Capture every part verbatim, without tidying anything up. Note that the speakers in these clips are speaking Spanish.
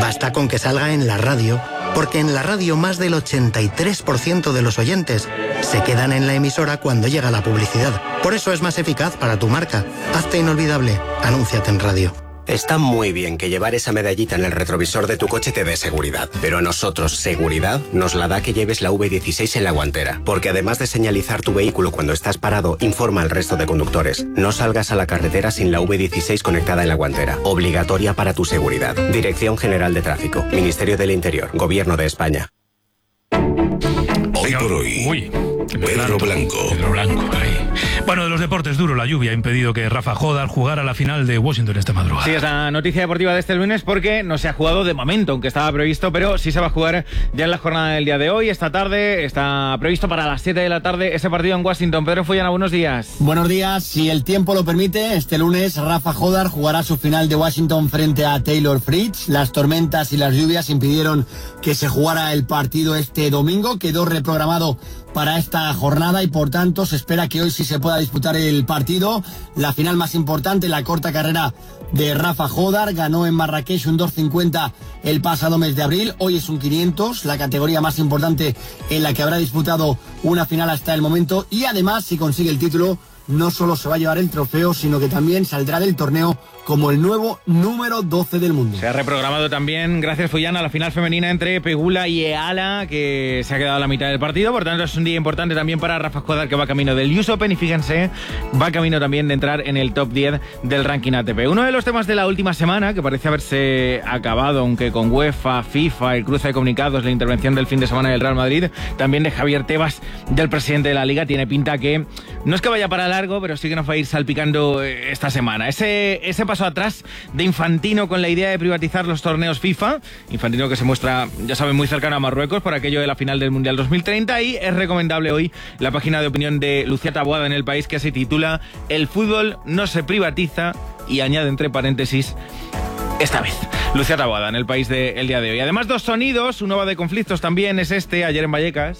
Basta con que salga en la radio, porque en la radio más del ochenta y tres por ciento de los oyentes se quedan en la emisora cuando llega la publicidad. Por eso es más eficaz para tu marca. Hazte inolvidable. Anúnciate en radio. Está muy bien que llevar esa medallita en el retrovisor de tu coche te dé seguridad, pero a nosotros seguridad nos la da que lleves la V dieciséis en la guantera, porque además de señalizar tu vehículo cuando estás parado, informa al resto de conductores. No salgas a la carretera sin la V dieciséis conectada en la guantera, obligatoria para tu seguridad. Dirección General de Tráfico, Ministerio del Interior, Gobierno de España. Hoy por hoy, Uy, Pedro Blanco. Pedro Blanco, ahí. Bueno, de los deportes, duro, la lluvia ha impedido que Rafa Jodar jugara la final de Washington esta madrugada. Sí, es la noticia deportiva de este lunes porque no se ha jugado de momento, aunque estaba previsto, pero sí se va a jugar ya en la jornada del día de hoy. Esta tarde está previsto para las siete de la tarde ese partido en Washington. Pedro Follana, buenos días. Buenos días. Si el tiempo lo permite, este lunes Rafa Jodar jugará su final de Washington frente a Taylor Fritz. Las tormentas y las lluvias impidieron que se jugara el partido este domingo. Quedó reprogramado para esta jornada y por tanto se espera que hoy sí se pueda disputar el partido. La final más importante, la corta carrera de Rafa Jodar, ganó en Marrakech un dos cincuenta el pasado mes de abril, hoy es un quinientos, la categoría más importante en la que habrá disputado una final hasta el momento, y además si consigue el título no solo se va a llevar el trofeo, sino que también saldrá del torneo como el nuevo número doce del mundo. Se ha reprogramado también, gracias Follana, la final femenina entre Pegula y Eala, que se ha quedado a la mitad del partido. Por tanto, es un día importante también para Rafa Jodar, que va camino del U S Open y fíjense, va camino también de entrar en el top diez del ranking A T P. Uno de los temas de la última semana, que parece haberse acabado, aunque con UEFA, FIFA, el cruce de comunicados, la intervención del fin de semana del Real Madrid, también de Javier Tebas, del presidente de la Liga, tiene pinta que no es que vaya para largo, pero sí que nos va a ir salpicando esta semana. Ese, ese paso atrás de Infantino con la idea de privatizar los torneos FIFA. Infantino que se muestra, ya saben, muy cercano a Marruecos por aquello de la final del Mundial dos mil treinta, y es recomendable hoy la página de opinión de Lucía Taboada en El País, que se titula "El fútbol no se privatiza", y añade entre paréntesis esta vez. Lucía Taboada en El País del día de hoy. Además, dos sonidos, uno va de conflictos también, es este, ayer en Vallecas.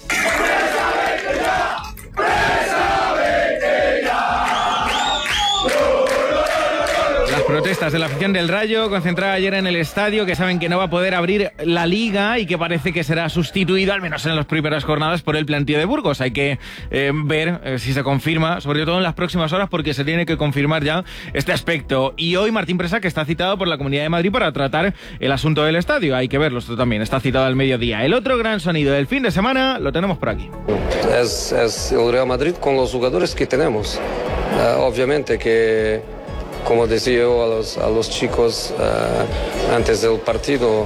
Protestas de la afición del Rayo, concentrada ayer en el estadio, que saben que no va a poder abrir la Liga y que parece que será sustituido, al menos en las primeras jornadas, por el plantío de Burgos. Hay que eh, ver eh, si se confirma, sobre todo en las próximas horas, porque se tiene que confirmar ya este aspecto. Y hoy Martín Presa, que está citado por la Comunidad de Madrid para tratar el asunto del estadio. Hay que verlo, esto también está citado al mediodía. El otro gran sonido del fin de semana lo tenemos por aquí. Es, es el Real Madrid con los jugadores que tenemos. Uh, obviamente que, como decía yo a los, a los chicos uh, antes del partido,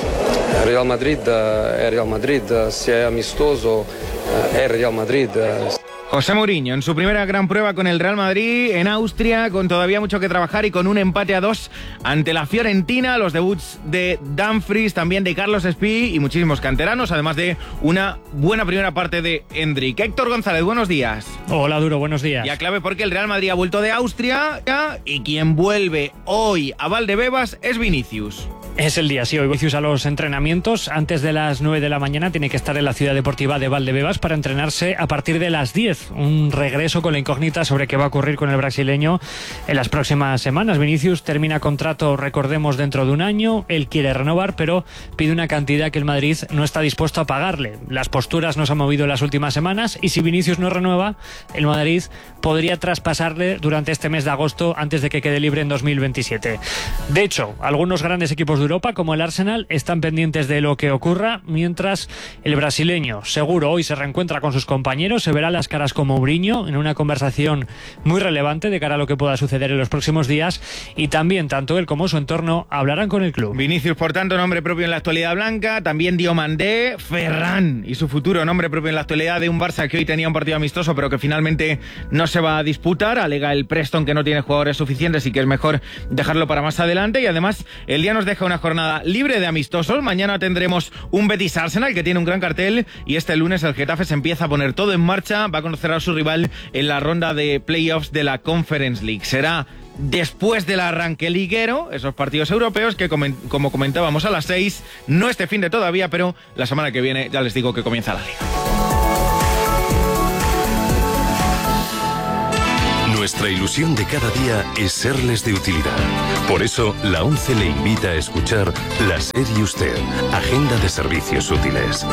Real Madrid uh, es Real Madrid, uh, si es amistoso, uh, es Real Madrid. Uh. José Mourinho en su primera gran prueba con el Real Madrid en Austria, con todavía mucho que trabajar y con un empate a dos ante la Fiorentina, los debuts de Dumfries, también de Carlos Espí y muchísimos canteranos, además de una buena primera parte de Endrick. Héctor González, buenos días. Hola, Duro, buenos días. Y a clave porque el Real Madrid ha vuelto de Austria y quien vuelve hoy a Valdebebas es Vinicius. Es el día, sí, hoy Vinicius a los entrenamientos. Antes de las nueve de la mañana tiene que estar en la ciudad deportiva de Valdebebas para entrenarse a partir de las diez. Un regreso con la incógnita sobre qué va a ocurrir con el brasileño en las próximas semanas. Vinicius termina contrato, recordemos, dentro de un año. Él quiere renovar, pero pide una cantidad que el Madrid no está dispuesto a pagarle. Las posturas no se han movido en las últimas semanas y si Vinicius no renueva, el Madrid podría traspasarle durante este mes de agosto antes de que quede libre en dos mil veintisiete. De hecho, algunos grandes equipos de Europa, como el Arsenal, están pendientes de lo que ocurra, mientras el brasileño seguro hoy se reencuentra con sus compañeros, se verá las caras con Mourinho en una conversación muy relevante de cara a lo que pueda suceder en los próximos días, y también tanto él como su entorno hablarán con el club. Vinicius, por tanto, nombre propio en la actualidad blanca, también Diomandé, Ferran y su futuro nombre propio en la actualidad de un Barça que hoy tenía un partido amistoso pero que finalmente no se va a disputar. Alega el Preston que no tiene jugadores suficientes y que es mejor dejarlo para más adelante, y además el día nos deja una jornada libre de amistosos. Mañana tendremos un Betis Arsenal que tiene un gran cartel, y este lunes el Getafe se empieza a poner todo en marcha, va a conocer a su rival en la ronda de playoffs de la Conference League. Será después del arranque liguero, esos partidos europeos que, como comentábamos, a las seis, no este fin de todavía, pero la semana que viene ya les digo que comienza la Liga. Nuestra ilusión de cada día es serles de utilidad. Por eso, la ONCE le invita a escuchar La Serie Usted, Agenda de Servicios Útiles.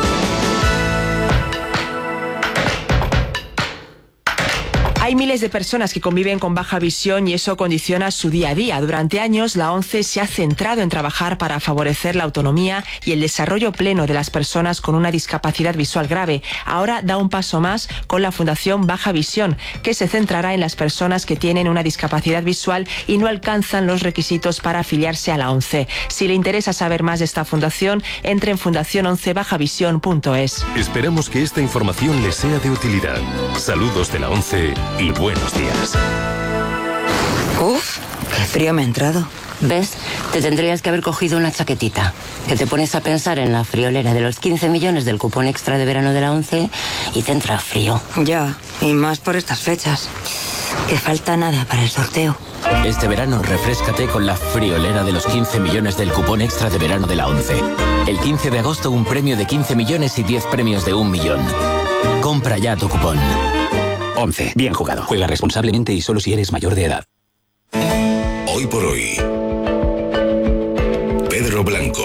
Hay miles de personas que conviven con baja visión y eso condiciona su día a día. Durante años, la ONCE se ha centrado en trabajar para favorecer la autonomía y el desarrollo pleno de las personas con una discapacidad visual grave. Ahora da un paso más con la Fundación Baja Visión, que se centrará en las personas que tienen una discapacidad visual y no alcanzan los requisitos para afiliarse a la ONCE. Si le interesa saber más de esta fundación, entre en fundación once baja visión punto es. Esperamos que esta información les sea de utilidad. Saludos de la ONCE y buenos días. Uf, qué frío me ha entrado. ¿Ves? Te tendrías que haber cogido una chaquetita. Que te pones a pensar en la friolera de los quince millones del cupón extra de verano de la ONCE y te entra frío. Ya, y más por estas fechas. Que falta nada para el sorteo. Este verano refréscate con la friolera de los quince millones del cupón extra de verano de la ONCE. El quince de agosto un premio de quince millones y diez premios de un millón. Compra ya tu cupón. ONCE. Bien jugado. Juega responsablemente y solo si eres mayor de edad. Hoy por hoy. Pedro Blanco.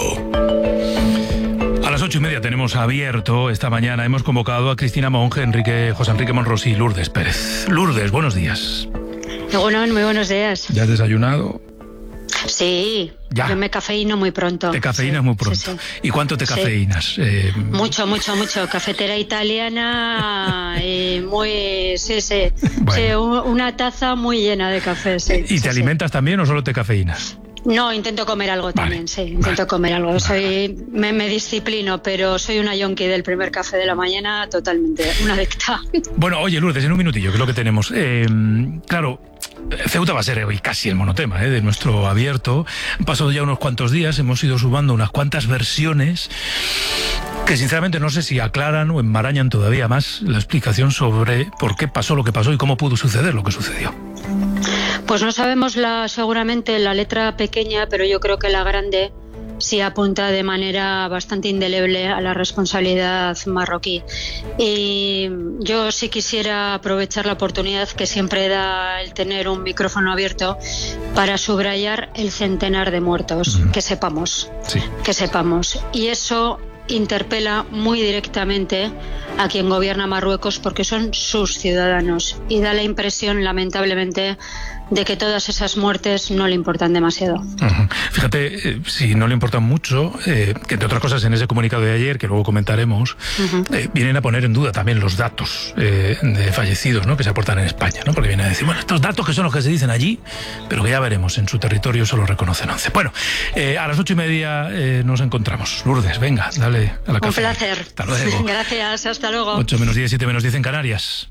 A las ocho y media tenemos abierto esta mañana. Hemos convocado a Cristina Monge, Enrique, José Enrique Monros y Lourdes Pérez. Lourdes, buenos días. Bueno, muy buenos días. ¿Ya has desayunado? Sí, ya. Yo me cafeíno muy pronto. Te cafeínas sí, muy pronto. Sí, sí. ¿Y cuánto te cafeínas? Sí. Eh... Mucho, mucho, mucho. Cafetera italiana, eh, muy, sí, sí. Bueno. sí. Una taza muy llena de café, sí. ¿Y sí, te sí. alimentas también o solo te cafeínas? No, intento comer algo vale. también, sí. Intento vale. comer algo. Vale. Soy, me, me disciplino, pero soy una yonki del primer café de la mañana, totalmente, una adicta. Bueno, oye, Lourdes, en un minutillo, que es lo que tenemos. Eh, claro, Ceuta va a ser hoy casi el monotema eh, de nuestro abierto. Han pasado ya unos cuantos días, hemos ido sumando unas cuantas versiones que sinceramente no sé si aclaran o enmarañan todavía más la explicación sobre por qué pasó lo que pasó y cómo pudo suceder lo que sucedió. Pues no sabemos la, seguramente la letra pequeña, pero yo creo que la grande sí apunta de manera bastante indeleble a la responsabilidad marroquí. Y yo sí quisiera aprovechar la oportunidad que siempre da el tener un micrófono abierto para subrayar el centenar de muertos, mm. que sepamos, sí. que sepamos. Y eso interpela muy directamente a quien gobierna Marruecos porque son sus ciudadanos y da la impresión, lamentablemente, de que todas esas muertes no le importan demasiado. Uh-huh. Fíjate, eh, si no le importan mucho, eh, que entre otras cosas en ese comunicado de ayer, que luego comentaremos, uh-huh. eh, vienen a poner en duda también los datos eh, de fallecidos, ¿no?, que se aportan en España, ¿no? Porque vienen a decir, bueno, estos datos que son los que se dicen allí, pero que ya veremos, en su territorio eso lo reconocen once. Bueno, eh, a las ocho y media eh, nos encontramos. Lourdes, venga, dale a la café. Un placer. Hasta luego. Gracias, hasta luego. ocho menos diez, siete menos diez en Canarias.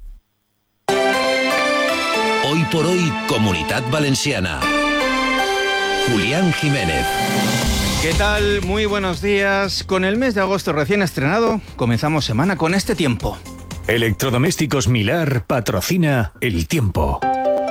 Hoy por hoy, Comunitat Valenciana. Julián Jiménez. ¿Qué tal? Muy buenos días. Con el mes de agosto recién estrenado, comenzamos semana con este tiempo. Electrodomésticos Milar patrocina el tiempo.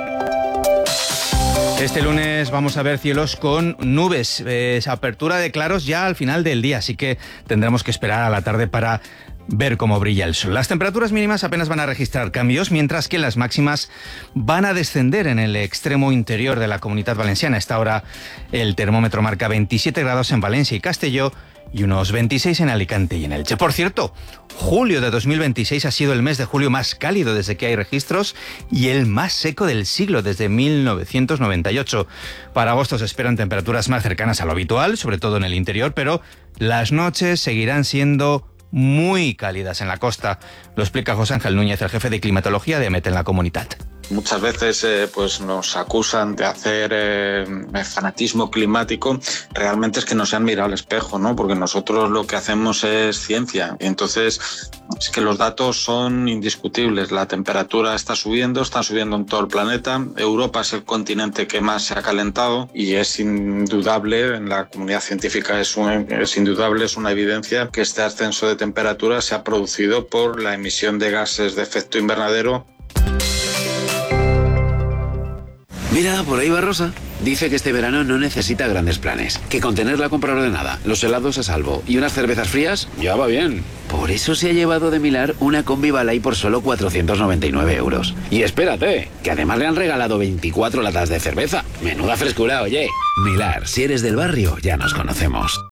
Este lunes vamos a ver cielos con nubes, eh, apertura de claros ya al final del día, así que tendremos que esperar a la tarde para ver cómo brilla el sol. Las temperaturas mínimas apenas van a registrar cambios, mientras que las máximas van a descender en el extremo interior de la Comunitat Valenciana. A esta hora el termómetro marca veintisiete grados en Valencia y Castelló y unos veintiséis en Alicante y en Elche. Por cierto, julio de dos mil veintiséis ha sido el mes de julio más cálido desde que hay registros y el más seco del siglo desde mil novecientos noventa y ocho. Para agosto se esperan temperaturas más cercanas a lo habitual, sobre todo en el interior, pero las noches seguirán siendo muy cálidas en la costa. Lo explica José Ángel Núñez, el jefe de climatología de AMET en la Comunitat. Muchas veces eh, pues nos acusan de hacer eh, fanatismo climático. Realmente es que no se han mirado al espejo, ¿no? Porque nosotros lo que hacemos es ciencia. Y entonces es que los datos son indiscutibles. La temperatura está subiendo, está subiendo en todo el planeta. Europa es el continente que más se ha calentado y es indudable, en la comunidad científica es, un, es indudable, es una evidencia que este ascenso de temperatura se ha producido por la emisión de gases de efecto invernadero. Mira, por ahí va Rosa. Dice que este verano no necesita grandes planes. Que con tener la compra ordenada, los helados a salvo y unas cervezas frías, ya va bien. Por eso se ha llevado de Milar una combi Balay por solo cuatrocientos noventa y nueve euros. Y espérate, que además le han regalado veinticuatro latas de cerveza. Menuda frescura, oye. Milar, si eres del barrio, ya nos conocemos.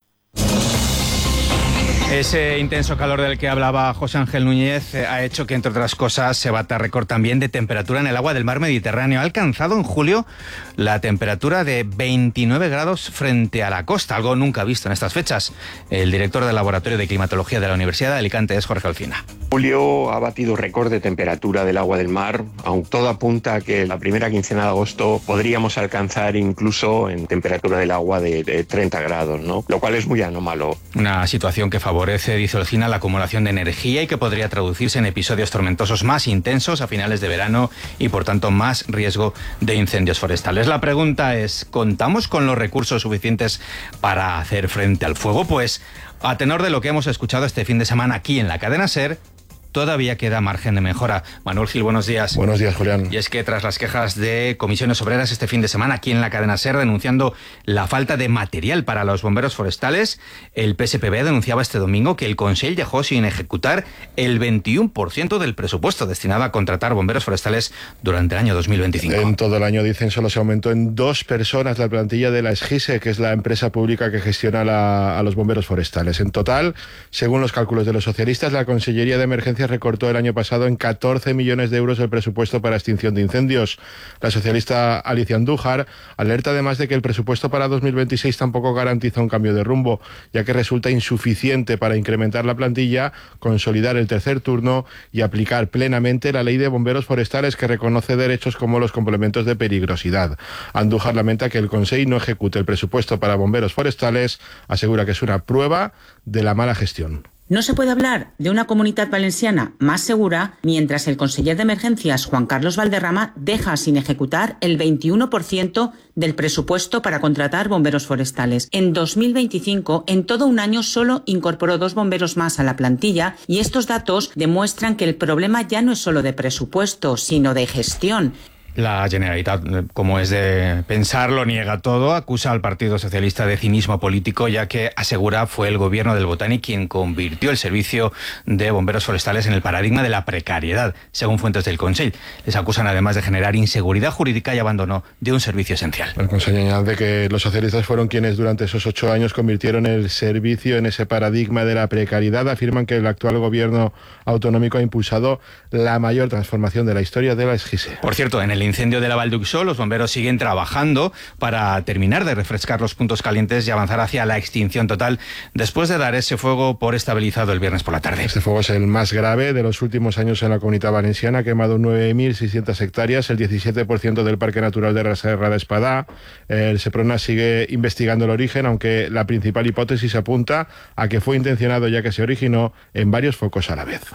Ese intenso calor del que hablaba José Ángel Núñez ha hecho que, entre otras cosas, se bata récord también de temperatura en el agua del mar Mediterráneo. Ha alcanzado en julio la temperatura de veintinueve grados frente a la costa, algo nunca visto en estas fechas. El director del Laboratorio de Climatología de la Universidad de Alicante es Jorge Alcina. Julio ha batido récord de temperatura del agua del mar, aunque todo apunta a que la primera quincena de agosto podríamos alcanzar incluso en temperatura del agua de, de treinta grados, ¿no? Lo cual es muy anómalo. Una situación que favorece Favorece, dice Alcina, la acumulación de energía y que podría traducirse en episodios tormentosos más intensos a finales de verano y, por tanto, más riesgo de incendios forestales. La pregunta es, ¿contamos con los recursos suficientes para hacer frente al fuego? Pues, a tenor de lo que hemos escuchado este fin de semana aquí en la cadena SER, todavía queda margen de mejora. Manuel Gil, buenos días. Buenos días, Julián. Y es que tras las quejas de comisiones obreras este fin de semana aquí en la cadena SER denunciando la falta de material para los bomberos forestales, el P S P B denunciaba este domingo que el Consell dejó sin ejecutar el veintiuno por ciento del presupuesto destinado a contratar bomberos forestales durante el año dos mil veinticinco. En todo el año, dicen, solo se aumentó en dos personas la plantilla de la SGISE, que es la empresa pública que gestiona la, a los bomberos forestales. En total, según los cálculos de los socialistas, la Consellería de Emergencias recortó el año pasado en catorce millones de euros el presupuesto para extinción de incendios. La socialista Alicia Andújar alerta además de que el presupuesto para dos mil veintiséis tampoco garantiza un cambio de rumbo, ya que resulta insuficiente para incrementar la plantilla, consolidar el tercer turno y aplicar plenamente la ley de bomberos forestales, que reconoce derechos como los complementos de peligrosidad. Andújar lamenta que el Consell no ejecute el presupuesto para bomberos forestales, asegura que es una prueba de la mala gestión. No se puede hablar de una Comunitat Valenciana más segura mientras el conseller de Emergencias, Juan Carlos Valderrama, deja sin ejecutar el veintiuno por ciento del presupuesto para contratar bomberos forestales. En dos mil veinticinco, en todo un año, solo incorporó dos bomberos más a la plantilla, y estos datos demuestran que el problema ya no es solo de presupuesto, sino de gestión. La Generalitat, como es de pensar, lo niega todo, acusa al Partido Socialista de cinismo político, ya que asegura fue el gobierno del Botani quien convirtió el servicio de bomberos forestales en el paradigma de la precariedad, según fuentes del Consell. Les acusan además de generar inseguridad jurídica y abandono de un servicio esencial. El Consell añade que los socialistas fueron quienes durante esos ocho años convirtieron el servicio en ese paradigma de la precariedad. Afirman que el actual gobierno autonómico ha impulsado la mayor transformación de la historia de la SGISE. Por cierto, en el incendio de la Val d'Uixó, los bomberos siguen trabajando para terminar de refrescar los puntos calientes y avanzar hacia la extinción total después de dar ese fuego por estabilizado el viernes por la tarde. Este fuego es el más grave de los últimos años en la Comunitat Valenciana. Ha quemado nueve mil seiscientas hectáreas, el diecisiete por ciento del Parque Natural de la Serra d'Espadà. El Seprona sigue investigando el origen, aunque la principal hipótesis apunta a que fue intencionado, ya que se originó en varios focos a la vez.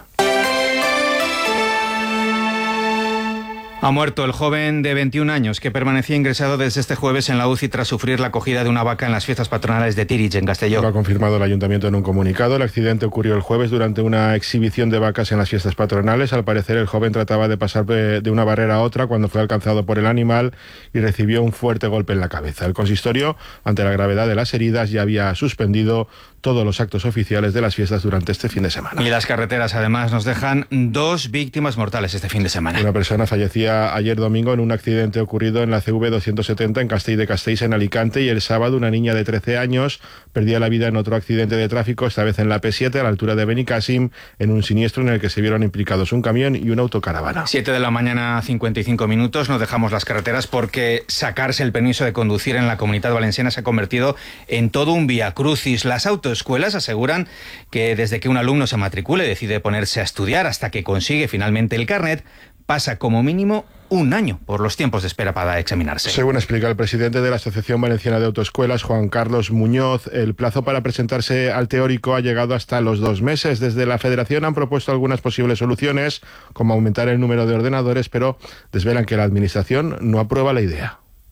Ha muerto el joven de veintiún años que permanecía ingresado desde este jueves en la U C I tras sufrir la acogida de una vaca en las fiestas patronales de Tírig, en Castelló. Lo ha confirmado el ayuntamiento en un comunicado. El accidente ocurrió el jueves durante una exhibición de vacas en las fiestas patronales. Al parecer, el joven trataba de pasar de una barrera a otra cuando fue alcanzado por el animal y recibió un fuerte golpe en la cabeza. El consistorio, ante la gravedad de las heridas, ya había suspendido todos los actos oficiales de las fiestas durante este fin de semana. Y las carreteras, además, nos dejan dos víctimas mortales este fin de semana. Una persona fallecía ayer domingo en un accidente ocurrido en la C V doscientos setenta en Castell de Castells, en Alicante, y el sábado una niña de trece años perdía la vida en otro accidente de tráfico, esta vez en la P siete, a la altura de Benicàssim, en un siniestro en el que se vieron implicados un camión y una autocaravana. siete de la mañana, cincuenta y cinco minutos. Nos dejamos las carreteras porque sacarse el permiso de conducir en la Comunitat Valenciana se ha convertido en todo un viacrucis. Las autos escuelas aseguran que desde que un alumno se matricule, decide ponerse a estudiar hasta que consigue finalmente el carnet, pasa como mínimo un año por los tiempos de espera para examinarse. Según explica el presidente de la Asociación Valenciana de Autoescuelas, Juan Carlos Muñoz, el plazo para presentarse al teórico ha llegado hasta los dos meses. Desde la Federación han propuesto algunas posibles soluciones, como aumentar el número de ordenadores, pero desvelan que la Administración no aprueba la idea.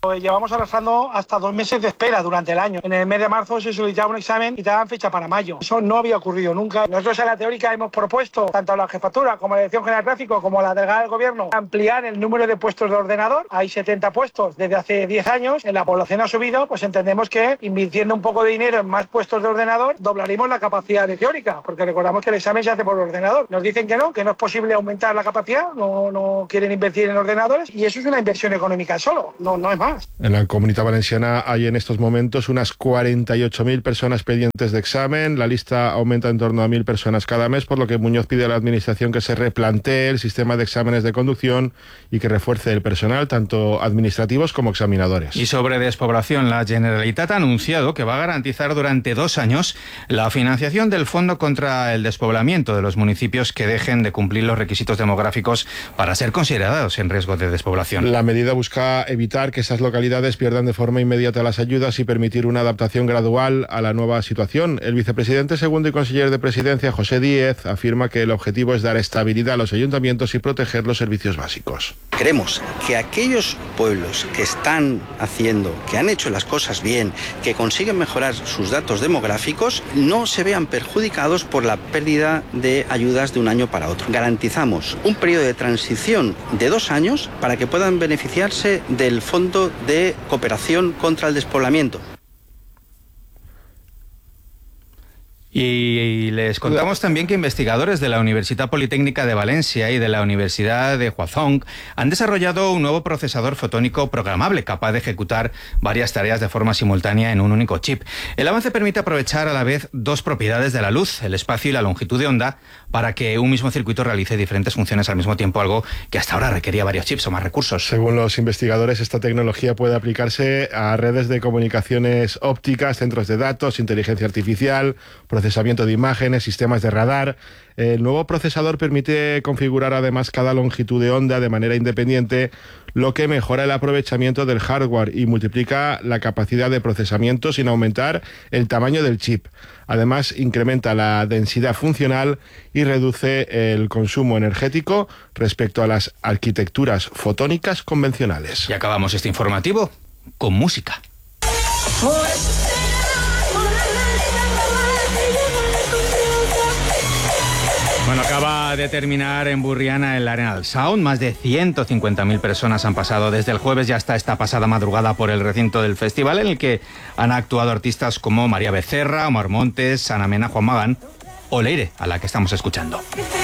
Llevamos arrastrando hasta dos meses de espera durante el año. En el mes de marzo se solicitaba un examen y te daban fecha para mayo. Eso no había ocurrido nunca. Nosotros en la teórica hemos propuesto, tanto a la jefatura como a la Dirección General de Tráfico como a la delegada del Gobierno, ampliar el número de puestos de ordenador. Hay setenta puestos desde hace diez años. En la población ha subido, pues entendemos que invirtiendo un poco de dinero en más puestos de ordenador, doblaremos la capacidad de teórica, porque recordamos que el examen se hace por ordenador. Nos dicen que no, que no es posible aumentar la capacidad, no, no quieren invertir en ordenadores y eso es una inversión económica solo, no, no es más. En la Comunidad Valenciana hay en estos momentos unas cuarenta y ocho mil personas pendientes de examen. La lista aumenta en torno a mil personas cada mes, por lo que Muñoz pide a la Administración que se replantee el sistema de exámenes de conducción y que refuerce el personal, tanto administrativos como examinadores. Y sobre despoblación, la Generalitat ha anunciado que va a garantizar durante dos años la financiación del Fondo contra el Despoblamiento de los municipios que dejen de cumplir los requisitos demográficos para ser considerados en riesgo de despoblación. La medida busca evitar que esas localidades pierdan de forma inmediata las ayudas y permitir una adaptación gradual a la nueva situación. El vicepresidente segundo y consejero de Presidencia, José Díez, afirma que el objetivo es dar estabilidad a los ayuntamientos y proteger los servicios básicos. Queremos que aquellos pueblos que están haciendo, que han hecho las cosas bien, que consiguen mejorar sus datos demográficos, no se vean perjudicados por la pérdida de ayudas de un año para otro. Garantizamos un periodo de transición de dos años para que puedan beneficiarse del Fondo de Cooperación contra el Despoblamiento. Y les contamos también que investigadores de la Universidad Politécnica de Valencia y de la Universidad de Huazong han desarrollado un nuevo procesador fotónico programable capaz de ejecutar varias tareas de forma simultánea en un único chip. El avance permite aprovechar a la vez dos propiedades de la luz, el espacio y la longitud de onda, para que un mismo circuito realice diferentes funciones al mismo tiempo, algo que hasta ahora requería varios chips o más recursos. Según los investigadores, esta tecnología puede aplicarse a redes de comunicaciones ópticas, centros de datos, inteligencia artificial, procesamiento de imágenes, sistemas de radar. El nuevo procesador permite configurar además cada longitud de onda de manera independiente, lo que mejora el aprovechamiento del hardware y multiplica la capacidad de procesamiento sin aumentar el tamaño del chip. Además, incrementa la densidad funcional y reduce el consumo energético respecto a las arquitecturas fotónicas convencionales. Y acabamos este informativo con música. Bueno, acaba de terminar en Burriana el Arenal Sound. Más de ciento cincuenta mil personas han pasado desde el jueves y hasta esta pasada madrugada por el recinto del festival, en el que han actuado artistas como María Becerra, Omar Montes, Ana Mena, Juan Magán o Leire, a la que estamos escuchando.